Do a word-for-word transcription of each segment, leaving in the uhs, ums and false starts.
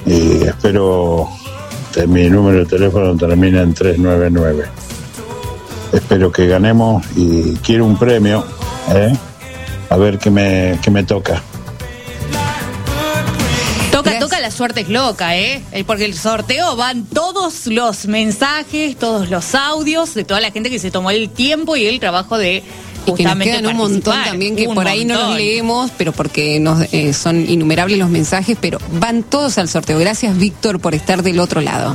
y espero que mi número de teléfono termine en tres nueve nueve. Espero que ganemos y quiero un premio, ¿eh? A ver qué me, qué me toca. Toca, toca, la suerte es loca, ¿eh? Porque el sorteo van todos los mensajes, todos los audios de toda la gente que se tomó el tiempo y el trabajo de y que nos quedan un montón también que por ahí no los leemos, pero porque nos eh, son innumerables los mensajes, pero van todos al sorteo. Gracias, Víctor, por estar del otro lado.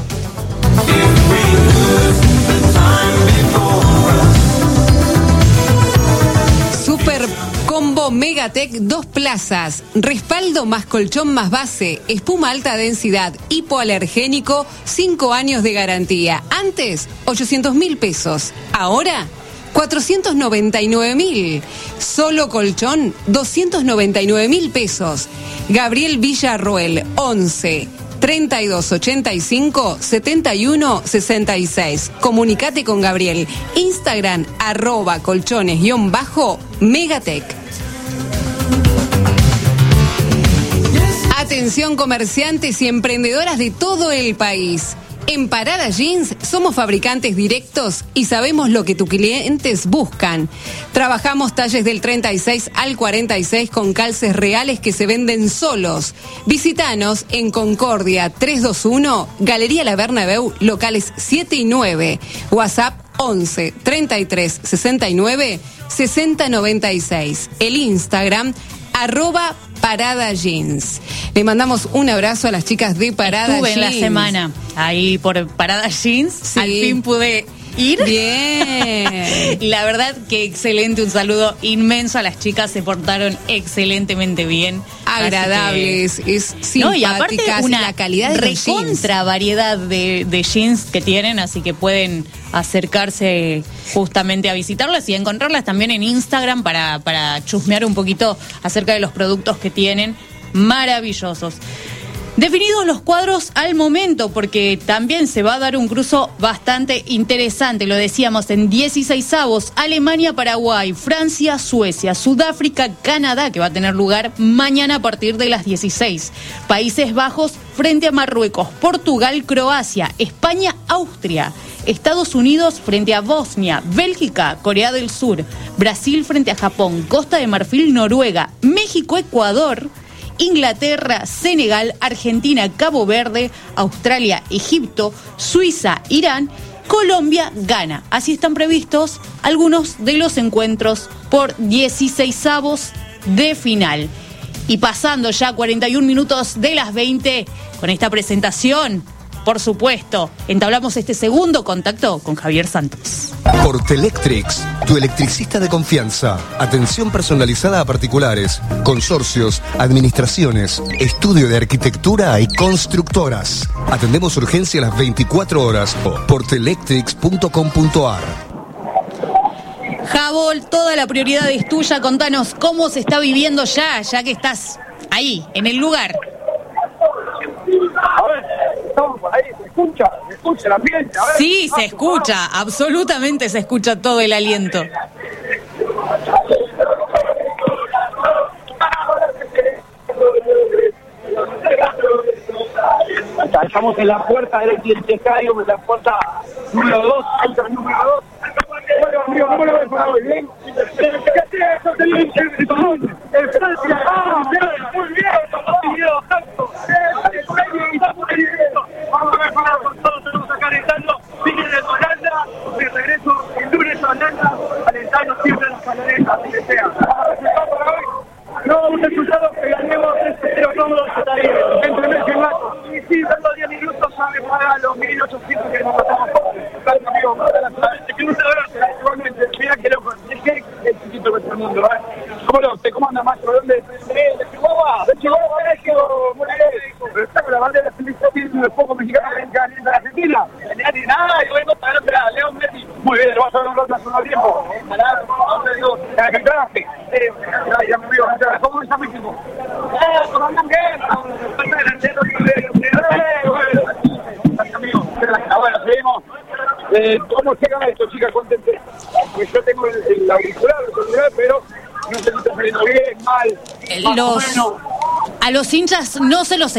Super Combo Megatec, dos plazas, respaldo más colchón más base, espuma alta densidad, hipoalergénico, cinco años de garantía. Antes, ochocientos mil pesos. Ahora, cuatrocientos noventa y nueve mil. Solo colchón, doscientos noventa y nueve mil pesos. Gabriel Villarroel, once, treinta y dos, ochenta y cinco, setenta y uno, sesenta y seis. Comunicate con Gabriel. Instagram, arroba colchones guión bajo Megatec. Atención comerciantes y emprendedoras de todo el país. En Parada Jeans somos fabricantes directos y sabemos lo que tus clientes buscan. Trabajamos talles del treinta y seis al cuarenta y seis con calces reales que se venden solos. Visítanos en Concordia trescientos veintiuno, Galería La Bernabéu, locales siete y nueve. WhatsApp once, treinta y tres, sesenta y nueve, sesenta noventa y seis. El Instagram, arroba Parada Jeans. Le mandamos un abrazo a las chicas de Parada Estuve Jeans. en la semana ahí por Parada Jeans. Sí. Al fin pude ir. Bien. La verdad que excelente, un saludo inmenso a las chicas, se portaron excelentemente bien. Agradables, que, es simpáticas, no, y aparte una la calidad de recontra variedad de, de jeans que tienen, así que pueden acercarse justamente a visitarlas y a encontrarlas también en Instagram para, para chusmear un poquito acerca de los productos que tienen, maravillosos. Definidos los cuadros al momento, porque también se va a dar un cruzo bastante interesante, lo decíamos, en dieciseisavos, Alemania, Paraguay, Francia, Suecia, Sudáfrica, Canadá, que va a tener lugar mañana a partir de las dieciséis, Países Bajos frente a Marruecos, Portugal, Croacia, España, Austria, Estados Unidos frente a Bosnia, Bélgica, Corea del Sur, Brasil frente a Japón, Costa de Marfil, Noruega, México, Ecuador, Inglaterra, Senegal, Argentina, Cabo Verde, Australia, Egipto, Suiza, Irán, Colombia, Ghana. Así están previstos algunos de los encuentros por dieciseisavos de final. Y pasando ya cuarenta y un minutos de las veinte, con esta presentación, por supuesto, entablamos este segundo contacto con Javier Santos. Portelectrics, tu electricista de confianza. Atención personalizada a particulares, consorcios, administraciones, estudio de arquitectura y constructoras. Atendemos urgencia a las veinticuatro horas. portelectrics punto com punto ar. Jabol, toda la prioridad es tuya. Contanos cómo se está viviendo ya, ya que estás ahí, en el lugar. A ver, estamos por ahí, se escucha, se escucha el ambiente. A ver, sí, se escucha, absolutamente se escucha todo el aliento. Estamos en la puerta del estadio, en la puerta número dos, alta número dos. Bueno, amigo, ¿cómo lo ves para hoy? ¿Bien? En Francia, ah, muy bien, vamos a ver para todos, tenemos acá alentando, siguen de Holanda, de regreso el lunes a Holanda, alentando siempre a las palonetas, así que sea. ¿Resultado para hoy? No, un resultado que ganemos este cero cómodo, está bien, entre mes y gato. Y sí, dando diez minutos, sabe para los mil ochocientos que nos pasamos. Claro, amigo, que no se abrace, igualmente, mira que loco, es que es chiquito que todo el mundo, ¿eh? ¿Cómo lo? ¿Te cómo anda, maestro? ¿De dónde? ¿De Chihuahua? ¿De Chihuahua? Muy bien. Pero está con la bandera feliz de poco mexicano en la Argentina. Ni nada, yo vengo para otra, León Messi. Muy bien, lo vas a ver un rato hace un tiempo. No te digo, ¿te la cantaste? Eh, ya me vio, ¿cómo está México? Eh, ¿cómo andan bien? Falta delantero, amigo. Bueno, seguimos. Eh, ¿Cómo se gana esto, chicas? Cuéntense. Pues yo tengo el, el auricular, el celular, pero no sé si está saliendo bien, mal, los, a los hinchas no se los